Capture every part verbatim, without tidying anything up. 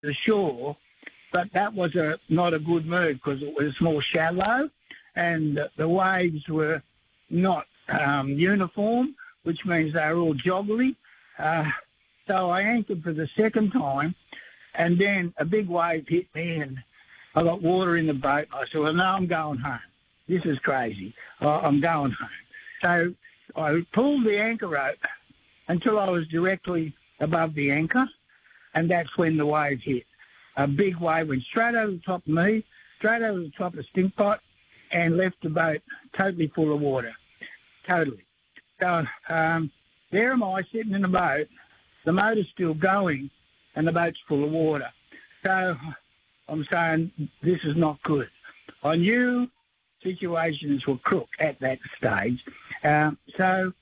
the shore, but that was a not a good move because it was more shallow and the waves were not um, uniform, which means they were all joggly. Uh, so I anchored for the second time, and then a big wave hit me and I got water in the boat. I said, well, no, I'm going home. This is crazy. I'm going home. So I pulled the anchor rope until I was directly above the anchor, and that's when the wave hit. A big wave went straight over the top of me, straight over the top of Stinkpot, and left the boat totally full of water, totally. So um, there am I sitting in the boat, the motor's still going, and the boat's full of water. So I'm saying this is not good. I knew situations were crook at that stage. Um, so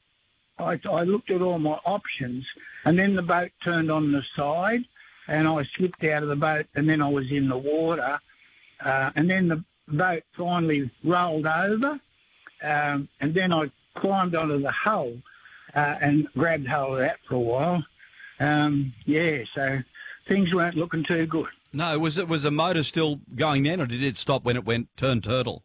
I, I looked at all my options, and then the boat turned on the side, and I slipped out of the boat, and then I was in the water, uh, and then the boat finally rolled over, um, and then I climbed onto the hull uh, and grabbed hold of that for a while. Um, yeah, so things weren't looking too good. No, was it was the motor still going then, or did it stop when it went turned turtle?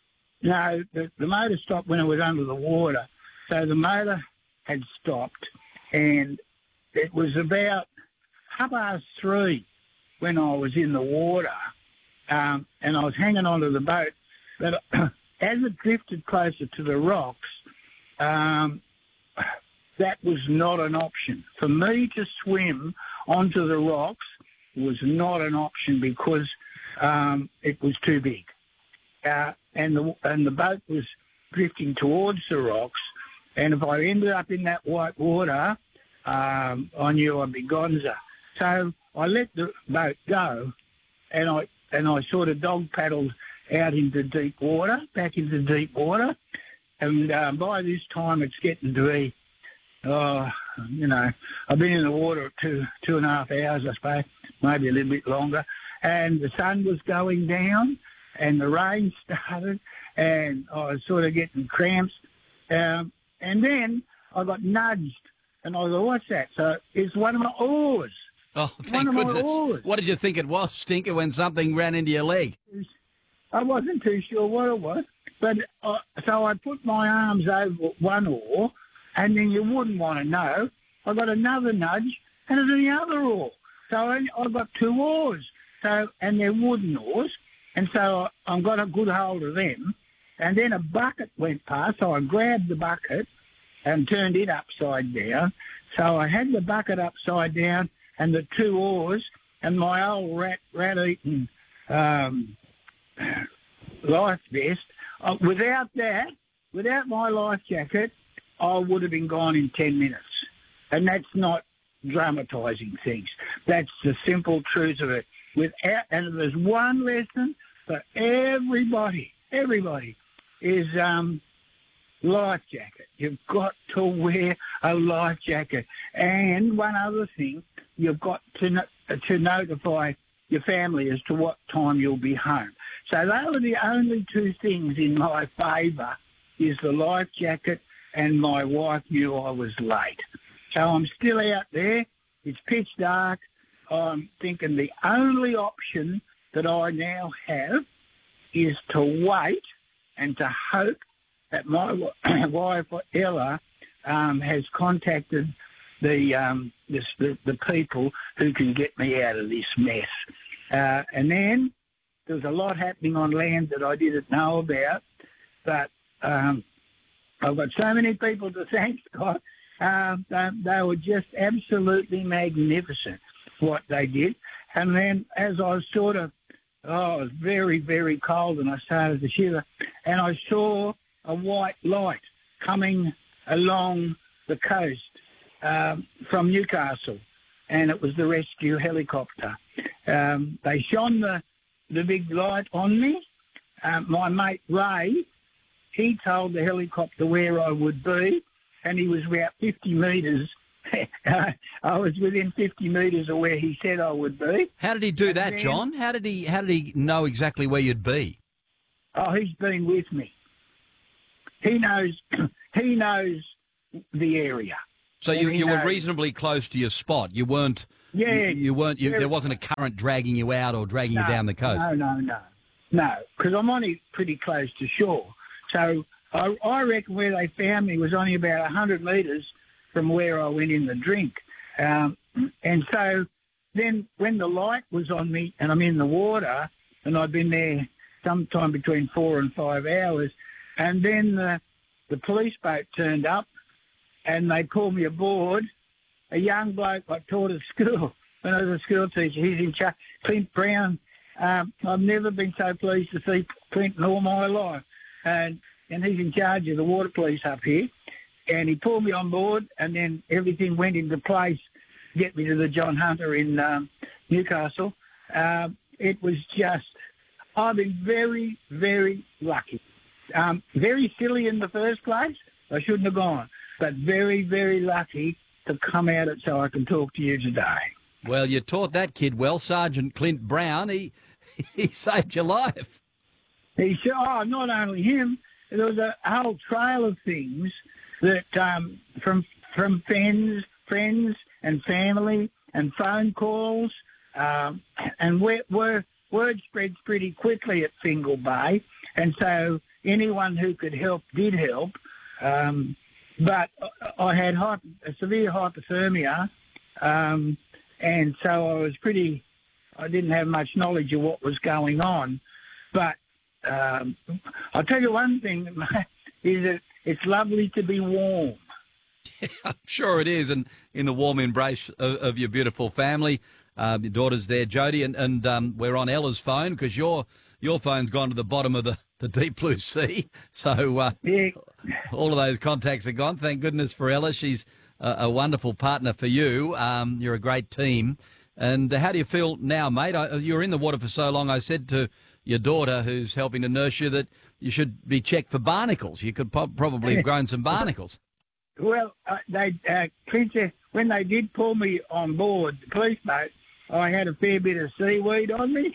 No, the, the motor stopped when it was under the water. So the motor had stopped, and it was about half past three when I was in the water, um, and I was hanging onto the boat. But as it drifted closer to the rocks, um, that was not an option. For me to swim onto the rocks was not an option because um, it was too big. Uh, and the and the boat was drifting towards the rocks, and if I ended up in that white water, um, I knew I'd be gonza. So I let the boat go, and I and I sort of dog paddled out into deep water, back into deep water, and uh, by this time it's getting to be, oh, you know, I've been in the water two two and a half hours, I suppose, maybe a little bit longer, and the sun was going down. And the rain started, and I was sort of getting cramps. Um, and then I got nudged, and I thought, what's that? So it's one of my oars. Oh, thank one goodness. Of my oars. What did you think it was, Stinker, when something ran into your leg? I wasn't too sure what it was. But uh, so I put my arms over one oar, and then you wouldn't want to know. I got another nudge, and it's the other oar. So I, I got two oars. So and they're wooden oars. And so I got a good hold of them. And then a bucket went past, so I grabbed the bucket and turned it upside down. So I had the bucket upside down and the two oars and my old rat, rat-eaten um, life vest. Uh, without that, without my life jacket, I would have been gone in ten minutes. And that's not dramatising things. That's the simple truth of it. Without, and there's one lesson for everybody, everybody, is um, life jacket. You've got to wear a life jacket. And one other thing, you've got to no- to notify your family as to what time you'll be home. So those are the only two things in my favour, is the life jacket and my wife knew I was late. So I'm still out there. It's pitch dark. I'm thinking the only option that I now have is to wait and to hope that my wife, Ella, um, has contacted the, um, this, the the people who can get me out of this mess. Uh, and then there's a lot happening on land that I didn't know about, but um, I've got so many people to thank, Scott. Uh, they, they were just absolutely magnificent, what they did. And then as I was sort of, oh, it was very, very cold and I started to shiver, and I saw a white light coming along the coast um, from Newcastle, and it was the rescue helicopter. Um, they shone the, the big light on me. Um, my mate Ray, he told the helicopter where I would be, and he was about fifty metres. I was within fifty metres of where he said I would be. How did he do and that, then, John? How did he How did he know exactly where you'd be? Oh, he's been with me. He knows. He knows the area. So you, you were knows. reasonably close to your spot. You weren't Yeah. You, you weren't. You, very, there wasn't a current dragging you out or dragging no, you down the coast. No, no, no, no. Because I'm only pretty close to shore, so I, I reckon where they found me was only about a hundred metres from where I went in the drink, um, and so then when the light was on me and I'm in the water, and I'd been there sometime between four and five hours, and then the, the police boat turned up, and they pulled me aboard. A young bloke I taught at school when I was a school teacher. He's in charge, Clint Brown. Um, I've never been so pleased to see Clint in all my life. And and he's in charge of the water police up here. And he pulled me on board, and then everything went into place to get me to the John Hunter in um, Newcastle. Um, it was just, I've been very, very lucky. Um, very silly in the first place. I shouldn't have gone. But very, very lucky to come out it so I can talk to you today. Well, you taught that kid well, Sergeant Clint Brown. He he saved your life. He said, oh, not only him, there was a whole trail of things that um, from from friends, friends and family and phone calls, um, and we're, we're, word spreads pretty quickly at Fingal Bay, and so anyone who could help did help. Um, But I had hypo, a severe hypothermia, um, and so I was pretty, I didn't have much knowledge of what was going on. But um, I'll tell you one thing, mate, is that it's lovely to be warm. Yeah, I'm sure it is, and in the warm embrace of, of your beautiful family. Um, your daughter's there, Jodie, and, and um, we're on Ella's phone because your your phone's gone to the bottom of the, the deep blue sea. So uh, Yeah. all of those contacts are gone. Thank goodness for Ella. She's a, a wonderful partner for you. Um, you're a great team. And how do you feel now, mate? I, you were in the water for so long. I said to your daughter, who's helping to nurse you, that you should be checked for barnacles. You could po- probably have grown some barnacles. Well, uh, they, uh, Princess, when they did pull me on board the police boat, I had a fair bit of seaweed on me,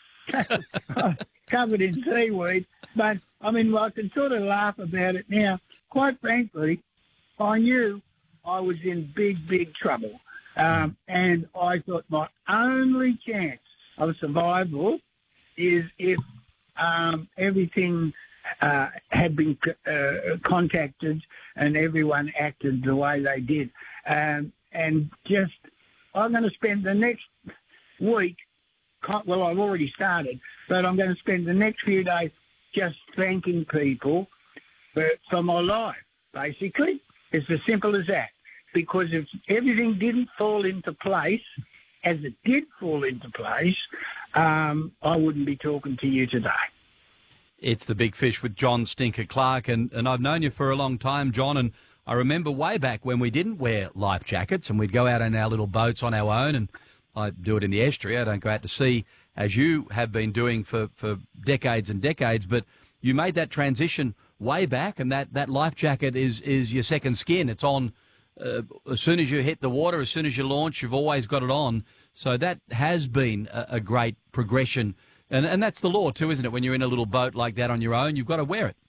covered in seaweed. But, I mean, I can sort of laugh about it now. Quite frankly, I knew I was in big, big trouble. Um, and I thought my only chance of survival is if um, everything uh, had been uh, contacted and everyone acted the way they did. Um, and just, I'm going to spend the next week, well, I've already started, but I'm going to spend the next few days just thanking people for, for my life, basically. It's as simple as that. Because if everything didn't fall into place, as it did fall into place, um, I wouldn't be talking to you today. It's The Big Fish with John Stinker Clark, and, and I've known you for a long time, John, and I remember way back when we didn't wear life jackets and we'd go out in our little boats on our own, and I do it in the estuary. I don't go out to sea as you have been doing for, for decades and decades, but you made that transition way back, and that, that life jacket is, is your second skin. It's on uh, as soon as you hit the water, as soon as you launch, you've always got it on. So that has been a, a great progression. And, and that's the law too, isn't it? When you're in a little boat like that on your own, you've got to wear it.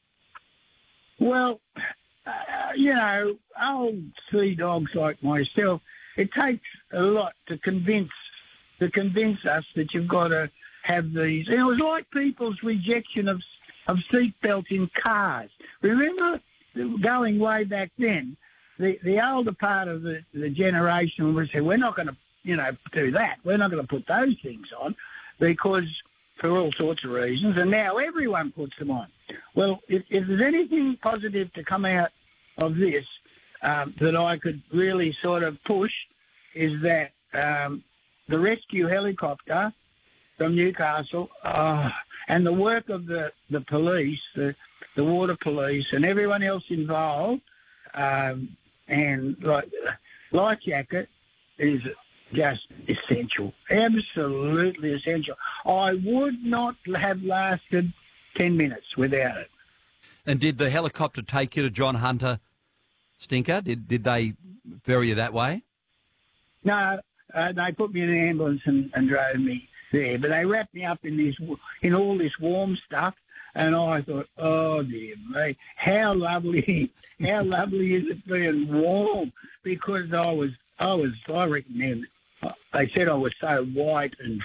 Well, uh, you know, old sea dogs like myself, it takes a lot to convince to convince us that you've got to have these. And it was like people's rejection of of seatbelts in cars. Remember, going way back then, the, the older part of the, the generation would say, we're not going to, you know, do that. We're not going to put those things on because for all sorts of reasons. And now everyone puts them on. Well, if, if there's anything positive to come out of this um, that I could really sort of push is that um, the rescue helicopter from Newcastle uh, and the work of the, the police, the, the water police and everyone else involved, um, and like life jacket is just essential, absolutely essential. I would not have lasted ten minutes without it. And did the helicopter take you to John Hunter, Stinker? Did did they ferry you that way? No, uh, they put me in an ambulance and, and drove me there. But they wrapped me up in this, in all this warm stuff, and I thought, oh dear me, how lovely, how lovely is it being warm? Because I was, I was, I reckon, man, they said I was so white and